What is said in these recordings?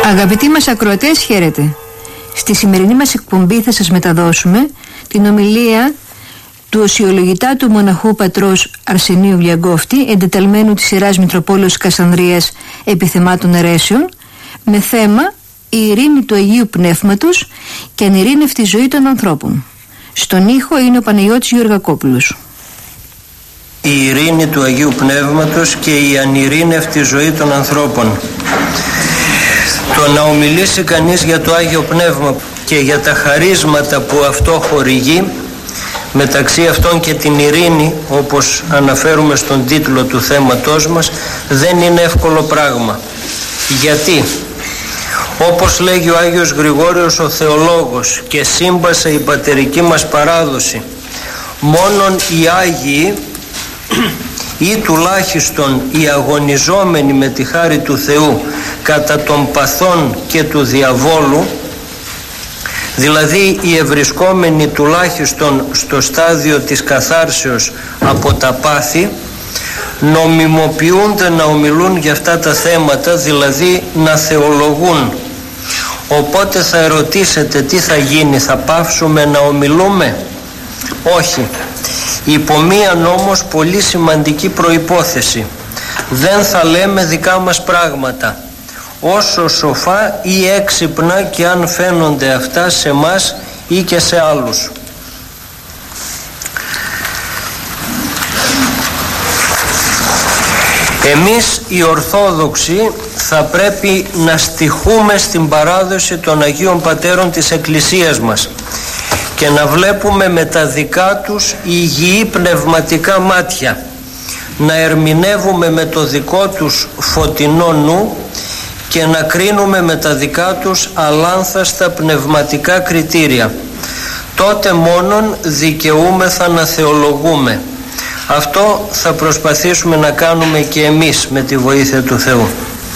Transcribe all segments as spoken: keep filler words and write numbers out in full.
Αγαπητοί μας ακροατές, χαίρετε. Στη σημερινή μας εκπομπή θα σας μεταδώσουμε την ομιλία του οσιολογητά του μοναχού πατρός Αρσενίου Βλιαγκόφτη, εντεταλμένου της Ιεράς Μητροπόλεως Κασανδρίας επιθεμάτων αιρέσεων, με θέμα η ειρήνη του Αγίου Πνεύματος και ανειρήνευτη ζωή των ανθρώπων. Στον ήχο είναι ο Παναγιώτης Γεωργακόπουλος. Η ειρήνη του Αγίου Πνεύματος και η ανειρήνευτη ζωή των ανθρώπων. Το να ομιλήσει κανείς για το Άγιο Πνεύμα και για τα χαρίσματα που αυτό χορηγεί, μεταξύ αυτών και την ειρήνη, όπως αναφέρουμε στον τίτλο του θέματός μας, δεν είναι εύκολο πράγμα. Γιατί, όπως λέγει ο Άγιος Γρηγόριος ο Θεολόγος και σύμπασε η πατερική μας παράδοση, μόνον οι Άγιοι ή τουλάχιστον οι αγωνιζόμενοι με τη χάρη του Θεού κατά των παθών και του διαβόλου, δηλαδή οι ευρισκόμενοι τουλάχιστον στο στάδιο της καθάρσεως από τα πάθη, νομιμοποιούνται να ομιλούν για αυτά τα θέματα, δηλαδή να θεολογούν. Οπότε θα ερωτήσετε, τι θα γίνει, θα πάυσουμε να ομιλούμε? Όχι. Υπό μίαν όμως πολύ σημαντική προϋπόθεση: δεν θα λέμε δικά μας πράγματα, όσο σοφά ή έξυπνα και αν φαίνονται αυτά σε μας ή και σε άλλους. Εμείς οι Ορθόδοξοι θα πρέπει να στιχούμε στην παράδοση των Αγίων Πατέρων της Εκκλησίας μας και να βλέπουμε με τα δικά τους υγιή πνευματικά μάτια, να ερμηνεύουμε με το δικό τους φωτεινό νου και να κρίνουμε με τα δικά τους αλάνθαστα πνευματικά κριτήρια. Τότε μόνον δικαιούμεθα να θεολογούμε. Αυτό θα προσπαθήσουμε να κάνουμε και εμείς με τη βοήθεια του Θεού.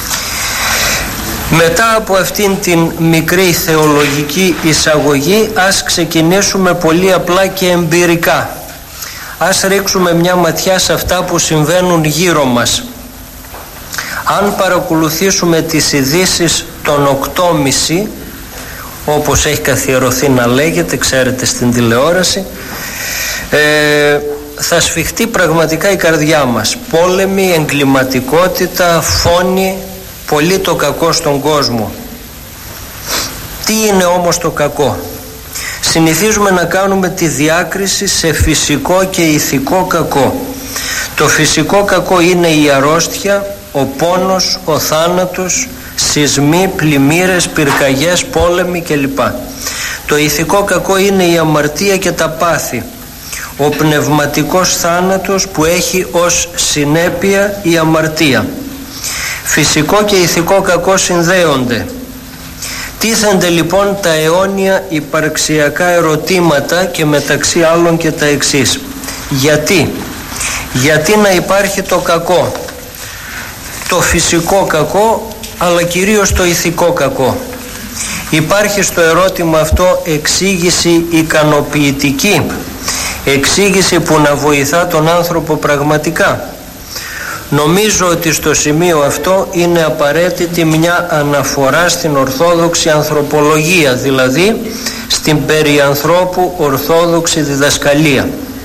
Μετά από αυτήν την μικρή θεολογική εισαγωγή, ας ξεκινήσουμε πολύ απλά και εμπειρικά. Ας ρίξουμε μια ματιά σε αυτά που συμβαίνουν γύρω μας. Αν παρακολουθήσουμε τις ειδήσεις των οκτώ και μισή, όπως έχει καθιερωθεί να λέγεται, ξέρετε, στην τηλεόραση, ε, θα σφιχτεί πραγματικά η καρδιά μας. Πόλεμοι, εγκληματικότητα, φόνοι, πολύ το κακό στον κόσμο. Τι είναι όμως το κακό? Συνηθίζουμε να κάνουμε τη διάκριση σε φυσικό και ηθικό κακό. Το φυσικό κακό είναι η αρρώστια, ο πόνος, ο θάνατος, σεισμοί, πλημμύρες, πυρκαγιές, πόλεμοι κλπ. Το ηθικό κακό είναι η αμαρτία και τα πάθη, ο πνευματικός θάνατος που έχει ως συνέπεια η αμαρτία. Φυσικό και ηθικό κακό συνδέονται. Τίθενται λοιπόν τα αιώνια υπαρξιακά ερωτήματα και μεταξύ άλλων και τα εξής. Γιατί? Γιατί να υπάρχει το κακό, το φυσικό κακό, αλλά κυρίως το ηθικό κακό? Υπάρχει στο ερώτημα αυτό εξήγηση ικανοποιητική, εξήγηση που να βοηθά τον άνθρωπο πραγματικά? Νομίζω ότι στο σημείο αυτό είναι απαραίτητη μια αναφορά στην Ορθόδοξη ανθρωπολογία, δηλαδή στην περί ανθρώπου Ορθόδοξη διδασκαλία.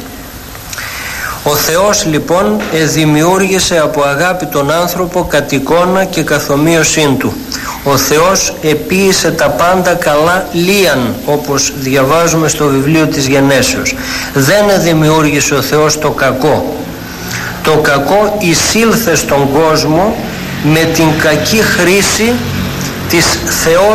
Ο Θεός λοιπόν εδημιούργησε από αγάπη τον άνθρωπο κατ' εικόνα και καθομοίωσήν του. Ο Θεός επίησε τα πάντα καλά λίαν, όπως διαβάζουμε στο βιβλίο της Γενέσεως. Δεν εδημιούργησε ο Θεός το κακό. Το κακό εισήλθε στον κόσμο με την κακή χρήση της θεός